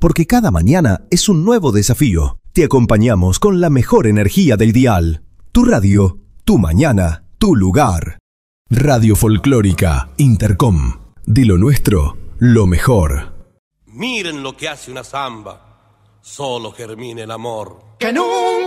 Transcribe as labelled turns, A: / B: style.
A: porque cada mañana es un nuevo desafío. Te acompañamos con la mejor energía del dial. Tu radio, tu mañana, tu lugar. Radio Folclórica Intercom. De lo nuestro, lo mejor.
B: Miren lo que hace una samba, solo germina el amor.
C: Que nunca